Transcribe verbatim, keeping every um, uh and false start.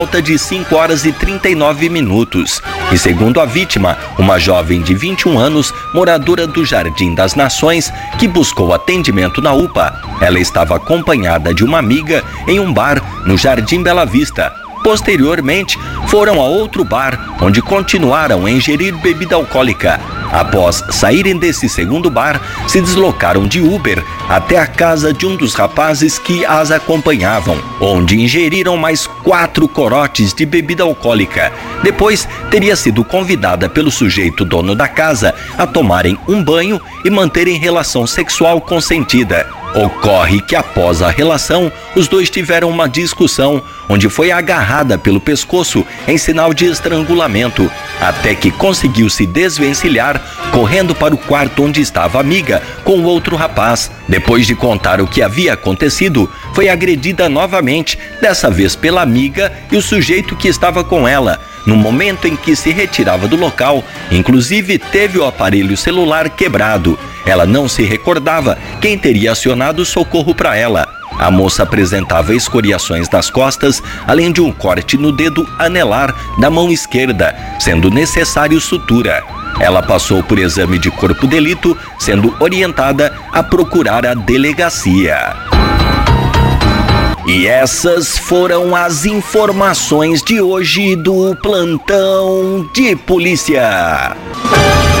volta de cinco horas e trinta e nove minutos. E segundo a vítima, uma jovem de vinte e um anos, moradora do Jardim das Nações, que buscou atendimento na U P A. Ela estava acompanhada de uma amiga em um bar no Jardim Bela Vista. Posteriormente, foram a outro bar, onde continuaram a ingerir bebida alcoólica. Após saírem desse segundo bar, se deslocaram de Uber até a casa de um dos rapazes que as acompanhavam, onde ingeriram mais quatro corotes de bebida alcoólica. Depois, teria sido convidada pelo sujeito dono da casa a tomarem um banho e manterem relação sexual consentida. Ocorre que após a relação, os dois tiveram uma discussão, onde foi agarrada pelo pescoço em sinal de estrangulamento, até que conseguiu se desvencilhar, correndo para o quarto onde estava a amiga com o outro rapaz. Depois de contar o que havia acontecido, foi agredida novamente, dessa vez pela amiga e o sujeito que estava com ela. No momento em que se retirava do local, inclusive teve o aparelho celular quebrado. Ela não se recordava quem teria acionado o socorro para ela. A moça apresentava escoriações nas costas, além de um corte no dedo anelar da mão esquerda, sendo necessário sutura. Ela passou por exame de corpo de delito, sendo orientada a procurar a delegacia. E essas foram as informações de hoje do Plantão de Polícia.